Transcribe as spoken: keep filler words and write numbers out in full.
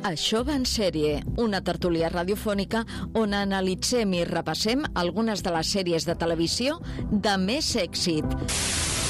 Això va en sèrie, una tertúlia radiofònica on analitzem i repassem algunes de les sèries de televisió de més èxit.